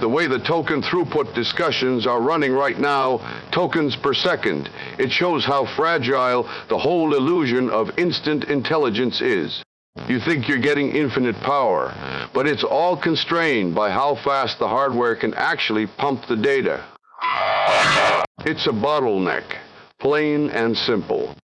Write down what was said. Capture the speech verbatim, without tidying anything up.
the way the token throughput discussions are running right now, tokens per second, it shows how fragile the whole illusion of instant intelligence is. You think you're getting infinite power, but it's all constrained by how fast the hardware can actually pump the data. It's a bottleneck, plain and simple.